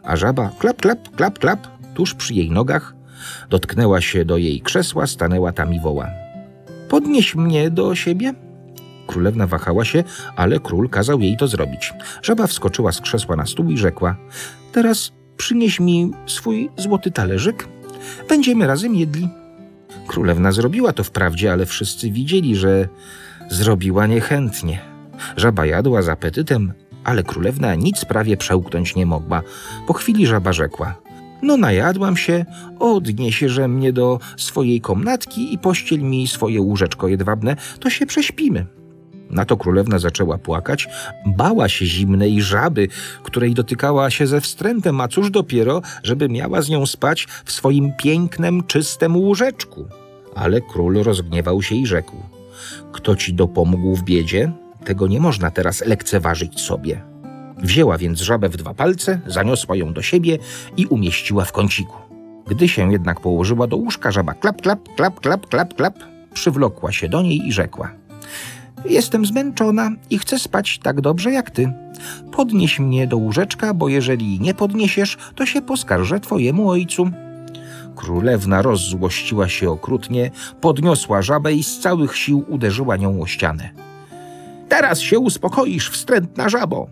a żaba klap, klap, klap, klap tuż przy jej nogach, dotknęła się do jej krzesła, stanęła tam i woła: podnieś mnie do siebie. Królewna wahała się, ale król kazał jej to zrobić. Żaba wskoczyła z krzesła na stół i rzekła: teraz przynieś mi swój złoty talerzyk. Będziemy razem jedli. Królewna zrobiła to wprawdzie, ale wszyscy widzieli, że zrobiła niechętnie. Żaba jadła z apetytem, ale królewna nic prawie przełknąć nie mogła. Po chwili żaba rzekła: no najadłam się, odniesie mnie do swojej komnatki i pościel mi swoje łóżeczko jedwabne, to się prześpimy. Na to królewna zaczęła płakać, bała się zimnej żaby, której dotykała się ze wstrętem, a cóż dopiero, żeby miała z nią spać w swoim pięknym, czystym łóżeczku. Ale król rozgniewał się i rzekł: kto ci dopomógł w biedzie, tego nie można teraz lekceważyć sobie. Wzięła więc żabę w 2 palce, zaniosła ją do siebie i umieściła w kąciku. Gdy się jednak położyła do łóżka, żaba klap, klap, klap, klap, klap, klap przywlokła się do niej i rzekła: jestem zmęczona i chcę spać tak dobrze jak ty. Podnieś mnie do łóżeczka, bo jeżeli nie podniesiesz, to się poskarżę twojemu ojcu. Królewna rozzłościła się okrutnie, podniosła żabę i z całych sił uderzyła nią o ścianę. Teraz się uspokoisz, wstrętna żabo!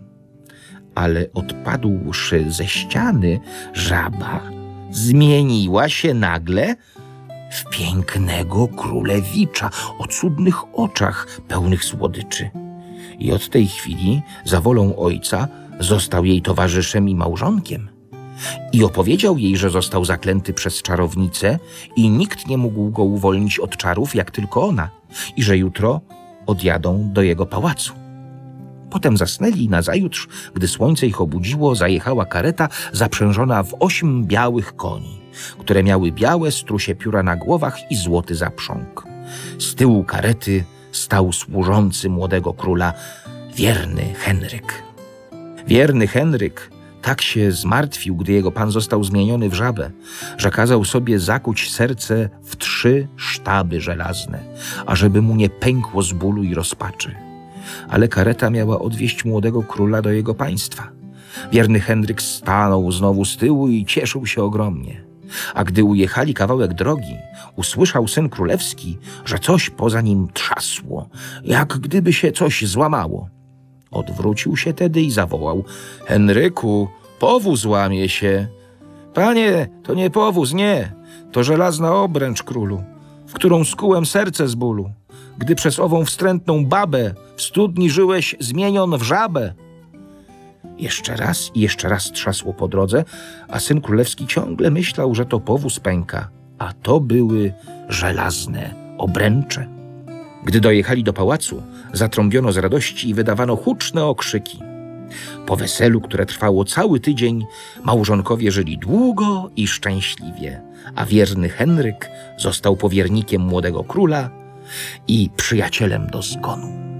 Ale odpadłszy ze ściany, żaba zmieniła się nagle w pięknego królewicza o cudnych oczach pełnych słodyczy. I od tej chwili za wolą ojca został jej towarzyszem i małżonkiem. I opowiedział jej, że został zaklęty przez czarownicę i nikt nie mógł go uwolnić od czarów, jak tylko ona, i że jutro odjadą do jego pałacu. Potem zasnęli i nazajutrz, gdy słońce ich obudziło, zajechała kareta zaprzężona w 8 białych koni, które miały białe strusie pióra na głowach i złoty zaprząg. Z tyłu karety stał służący młodego króla, wierny Henryk. Wierny Henryk tak się zmartwił, gdy jego pan został zmieniony w żabę, że kazał sobie zakuć serce w 3 sztaby żelazne, ażeby mu nie pękło z bólu i rozpaczy. Ale kareta miała odwieźć młodego króla do jego państwa. Wierny Henryk stanął znowu z tyłu i cieszył się ogromnie. A gdy ujechali kawałek drogi, usłyszał syn królewski, że coś poza nim trzasło, jak gdyby się coś złamało. Odwrócił się tedy i zawołał: Henryku, powóz łamie się. Panie, to nie powóz, nie, to żelazna obręcz, królu, w którą skułem serce z bólu, gdy przez ową wstrętną babę w studni żyłeś zmienion w żabę. Jeszcze raz i jeszcze raz trzasło po drodze, a syn królewski ciągle myślał, że to powóz pęka, a to były żelazne obręcze. Gdy dojechali do pałacu, zatrąbiono z radości i wydawano huczne okrzyki. Po weselu, które trwało cały tydzień, małżonkowie żyli długo i szczęśliwie, a wierny Henryk został powiernikiem młodego króla i przyjacielem do zgonu.